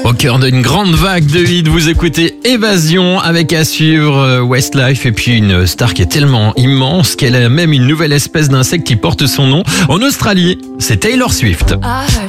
Au cœur d'une grande vague de hits, vous écoutez Évasion avec à suivre Westlife et puis une star qui est tellement immense qu'elle a même une nouvelle espèce d'insecte qui porte son nom. En Australie, c'est Taylor Swift.